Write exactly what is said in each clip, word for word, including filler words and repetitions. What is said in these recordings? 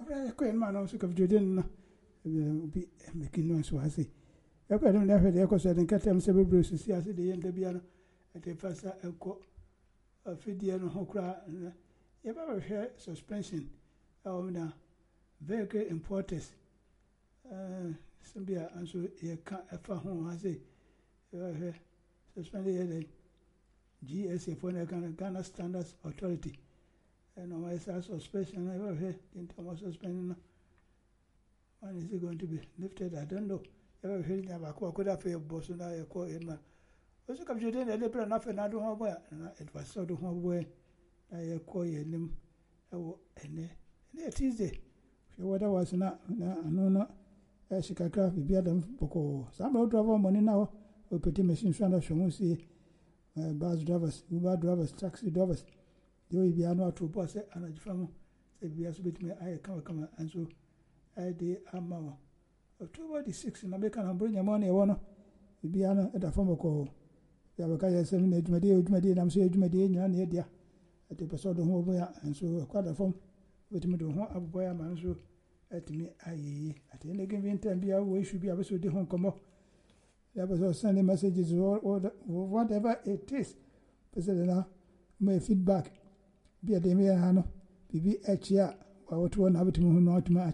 I quite man also of Jordan be making noise so I say. I quite don't have the echo said and cut them several bruises. I said the end of the piano at the first a Fidian Hokra. If I ever heard suspension, oh, now very important. Somebody answer you can't ever home. I say, suspended G S A for the Ghana Standards Authority. And I saw suspension. I ever heard in Thomas suspension. When is it going to be lifted? I don't know. Ever heard about what could have failed Boston? I call it my. Also, come to the liberal enough and I don't know where. It was sort of where I call you him. Oh, and Tuesday. What I was not, no, no. She can craft the beard and Boko. Some road driver money now. We put him machine trying to show me bus drivers, Uber drivers, taxi drivers. They will be annual to boss and a farmer. Say, we are with me. I come, come, and so I did a mama. October the sixth in American and bring your money. I want to be at a former call. There were guys seven age, my dear, my dear, I'm saying, my dear, and dear. At the person of home, and so quite a form with me to one up boy, man. So at me, I at any given time, be away should be able to do home come up. There was all sending messages or whatever it is. President, my feedback. Be a demi hano, be a chia, or what one have to move not my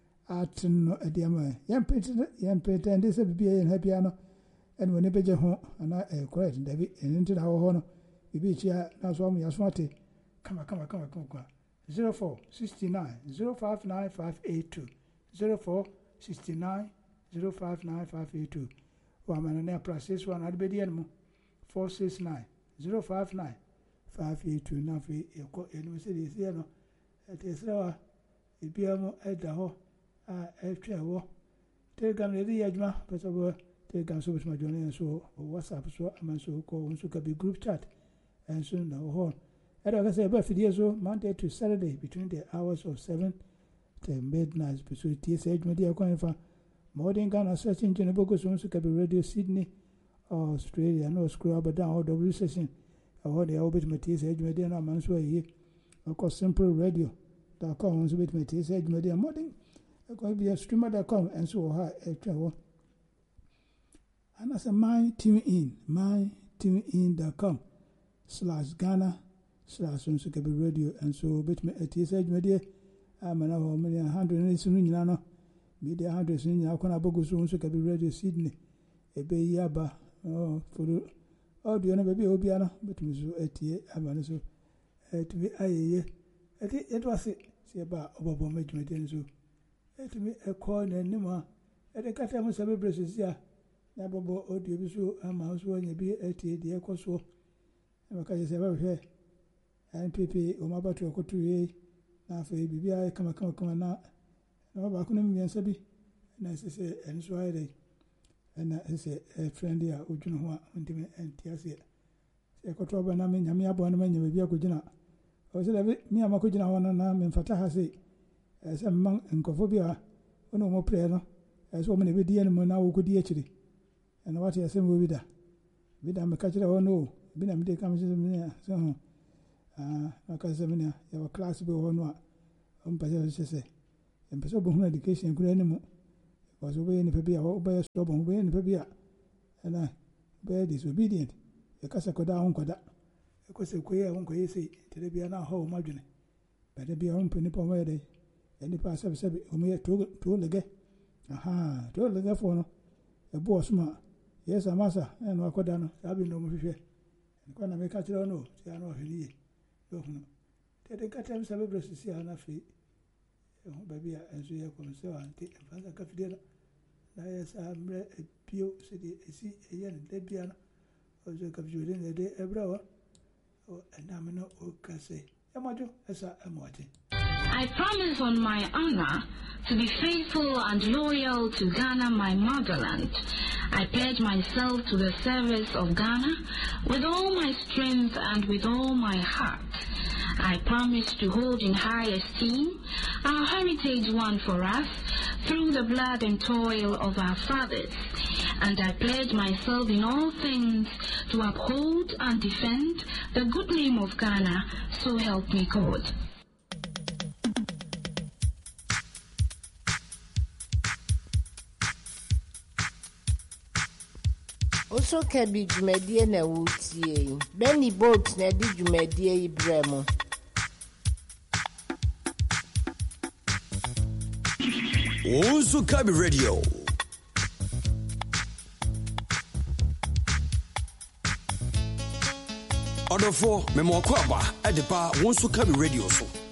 art no a dear. Young patent, young patent, this be a happy piano, and when a better home, and I quiet, David, and into our honor, be chia, that's why we are smarty. Come on, come on, come on, come on. Zero four sixty nine zero five nine five eight two zero four sixty nine zero five nine five eight two. One man and process one at Bedian four six nine zero five nine five eight two. Now, if you call any city, no, it is our it be a more at the hole. I travel. Take a lady, Yajma, but over take a so much my journey and so WhatsApp, so I'm so called, so can be group chat and soon the whole. And like I say, about years old, Monday to Saturday, between the hours of seven to midnight, between T S H Media Coin for Modern Ghana search engine, a book of so can be Radio Sydney, or Australia, no screw up down, or W session, or the orbit my T S H Media, no man's way here. Of course, Simple Radio, dot com, so with my T S H Media, modern, I could be a streamer dot com, and so high, a travel. And as a my tune in, my tune in dot com, slash Ghana. Slash on Sukabi Radio, and so bit me at T S H Media. I'm an hour, many hundred and eighty nine. Media hundreds in Yakona Bogus on Sukabi Radio Sydney. A bay yaba, oh, for oh, do you know baby Obiana? But Miss Etie, Amanaso, to be aye, it was it. See about Obo Major. Let me a coin and Nima. At the Catamus of a braces, yeah. Nababo audio visual, and mouse when you be at the echo so. And I say, well, here. And P P, Omaba to a country, now for a B B I come a come come now. No, back on me and Sabi, and I say, and so I day. And I say, a friend here, Ujuna, Untimate and Tiasia. Say, a control by Namin, Yamia Bonaman, you will be a good enough. I said, me and Makujina one and Nam and Fataha say, as a monk and Cophobia, no more prayer, as woman with the animal now could be actually. And what you say with that. With them, a catcher or no, been a day comes in there, so. Ah, Casamina, your class be one. Um, Pazza, and Pessoa education could anymore. Was away in the Pabia, or by a stop on way in the Pabia. And I bear disobedient. A Casacoda uncoda. A Cosaquia unco say, Telebiana home margin. But there be a home penny per way. And the pass of Sabi, who may two again. Aha, two again for a boss ma. Yes, a massa, and Wacodano, I've been no more. And when I make a no, see, I know he. Te katem sabe brosisi ana fi baby as we come so anti fasa kafidela na yes amre pio sidi esi eyan de biana ozo kafjudin de ebrawa o enamino o kase amajo esa amwati. I promise on my honor to be faithful and loyal to Ghana, my motherland. I pledge myself to the service of Ghana with all my strength and with all my heart. I promise to hold in high esteem our heritage won for us through the blood and toil of our fathers. And I pledge myself in all things to uphold and defend the good name of Ghana, so help me God. Also can be Jumedie na wutie. Benny boat na di Jumedie Ibremo. Also can be radio. Order for Memo Kwaba at the bar, also can be radio so.